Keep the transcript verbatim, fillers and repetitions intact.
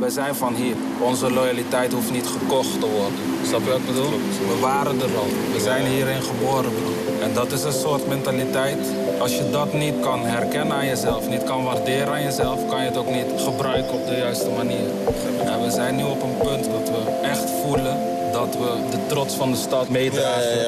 we zijn van hier. Onze loyaliteit hoeft niet gekocht te worden. Snap je wat ik bedoel? We waren er al. We zijn hierin geboren, bro. En dat is een soort mentaliteit. Als je dat niet kan herkennen aan jezelf, niet kan waarderen aan jezelf, kan je het ook niet gebruiken op de juiste manier. En we zijn nu op een punt dat we echt voelen dat we de trots van de stad meedragen. Ja, ja,